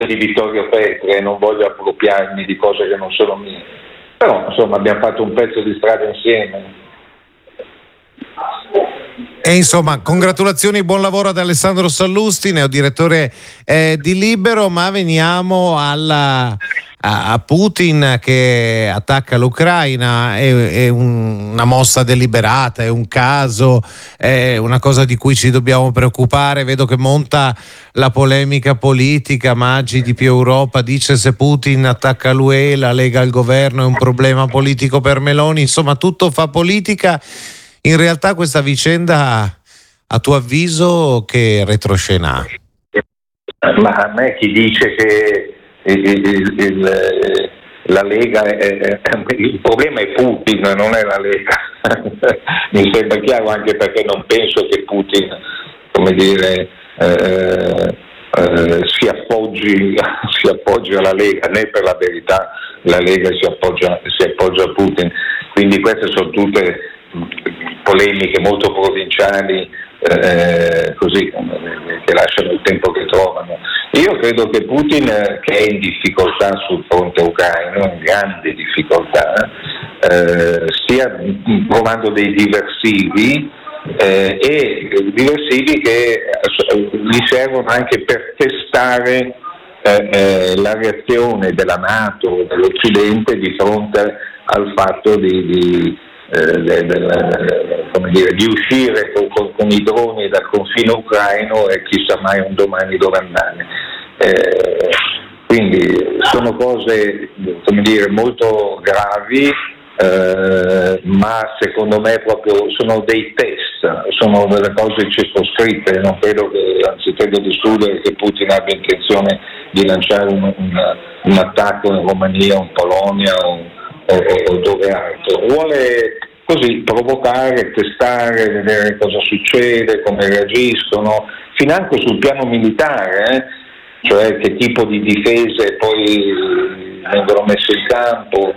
di Vittorio Petri e non voglio appropriarmi di cose che non sono mie, però insomma abbiamo fatto un pezzo di strada insieme. E insomma, congratulazioni, buon lavoro ad Alessandro Sallusti, neodirettore di Libero, ma veniamo a Putin che attacca l'Ucraina. È una mossa deliberata, è un caso, è una cosa di cui ci dobbiamo preoccupare. Vedo che monta la polemica politica. Maggi di Più Europa dice: se Putin attacca l'UE, la Lega al governo, è un problema politico per Meloni. Insomma, tutto fa politica. In realtà questa vicenda, a tuo avviso, che retroscena ha? Ma a me chi dice che la Lega il problema è Putin, non è la Lega. Mi sembra chiaro, anche perché non penso che Putin, come dire, si appoggi alla Lega, né per la verità la Lega si appoggia a Putin. Quindi queste sono tutte polemiche molto provinciali, così, che lasciano il tempo che trovano. Io credo che Putin, che è in difficoltà sul fronte ucraino, in grande difficoltà, stia provando dei diversivi, e diversivi che gli servono anche per testare la reazione della NATO, dell'Occidente, di fronte al fatto di uscire con i droni dal confine ucraino e chissà mai un domani dove andare. Quindi sono cose, come dire, molto gravi, ma secondo me proprio sono dei test, sono delle cose circoscritte. Non credo che, anzi credo di escludere che Putin abbia intenzione di lanciare un attacco in Romania o in Polonia o dove altro. Vuole così provocare, testare, vedere cosa succede, come reagiscono, financo sul piano militare, cioè che tipo di difese poi vengono messe in campo.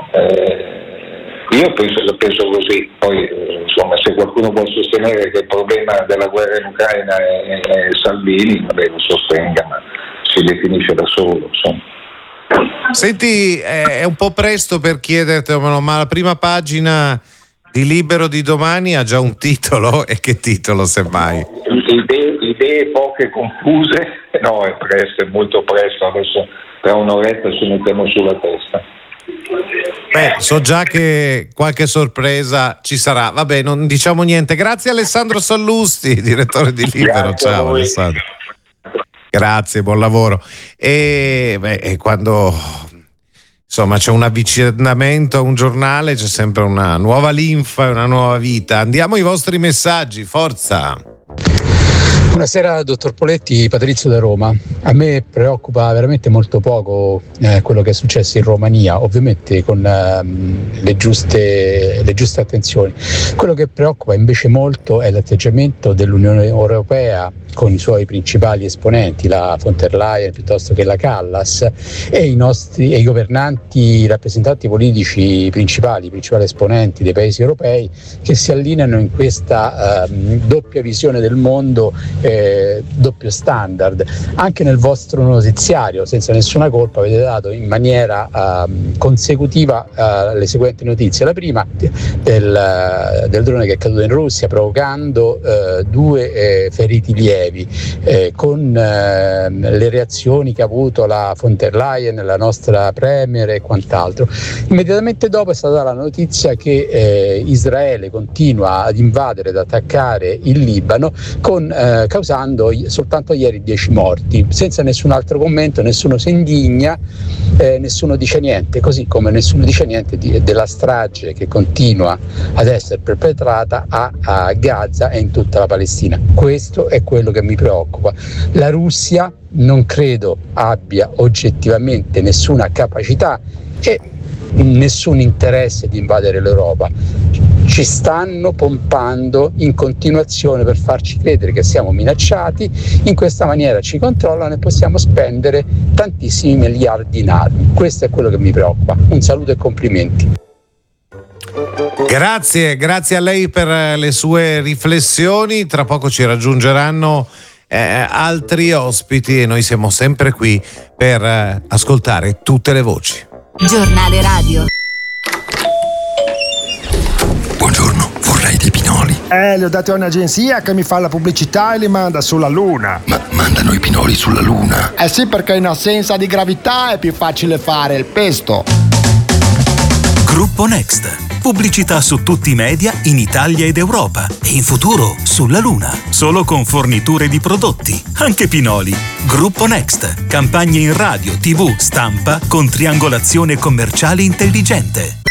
Io penso così. Poi insomma, se qualcuno può sostenere che il problema della guerra in Ucraina è Salvini, vabbè, lo sostenga, ma si definisce da solo, insomma. Senti, è un po' presto per chiedertelo, ma la prima pagina di Libero di domani ha già un titolo? E che titolo, semmai? Idee poche confuse? No, è presto, è molto presto. Adesso tra un'oretta ci mettiamo sulla testa. Beh, so già che qualche sorpresa ci sarà. Vabbè, non diciamo niente. Grazie Alessandro Sallusti, direttore di Libero. Grazie. Ciao Alessandro. Grazie, buon lavoro. E quando insomma c'è un avvicinamento a un giornale, c'è sempre una nuova linfa e una nuova vita. Andiamo ai vostri messaggi, forza. Buonasera dottor Poletti, Patrizio da Roma. A me preoccupa veramente molto poco quello che è successo in Romania, ovviamente con le giuste attenzioni. Quello che preoccupa invece molto è l'atteggiamento dell'Unione Europea con i suoi principali esponenti, la von der Leyen piuttosto che la Callas, e i governanti, i rappresentanti politici principali esponenti dei paesi europei, che si allineano in questa doppia visione del mondo, doppio standard. Anche nel vostro notiziario, senza nessuna colpa, avete dato in maniera consecutiva le seguenti notizie. La prima del drone che è caduto in Russia, provocando 2 feriti lievi, con le reazioni che ha avuto la von der Leyen, la nostra premier e quant'altro. Immediatamente dopo è stata la notizia che Israele continua ad invadere, ad attaccare il Libano, causando soltanto ieri 10 morti. Senza nessun altro commento, nessuno si indigna, nessuno dice niente, così come nessuno dice niente della strage che continua ad essere perpetrata a Gaza e in tutta la Palestina. Questo è quello che mi preoccupa. La Russia non credo abbia oggettivamente nessuna capacità e nessun interesse di invadere l'Europa. Ci stanno pompando in continuazione per farci credere che siamo minacciati. In questa maniera ci controllano e possiamo spendere tantissimi miliardi in armi. Questo è quello che mi preoccupa. Un saluto e complimenti. Grazie a lei per le sue riflessioni. Tra poco ci raggiungeranno altri ospiti, e noi siamo sempre qui per ascoltare tutte le voci. Giornale radio. Buongiorno, vorrei dei pinoli. Li ho dati a un'agenzia che mi fa la pubblicità e li manda sulla Luna. Ma mandano i pinoli sulla Luna? Eh sì, perché in assenza di gravità è più facile fare il pesto. Gruppo Next. Pubblicità su tutti i media in Italia ed Europa e in futuro sulla Luna. Solo con forniture di prodotti, anche pinoli. Gruppo Next. Campagne in radio, TV, stampa con triangolazione commerciale intelligente.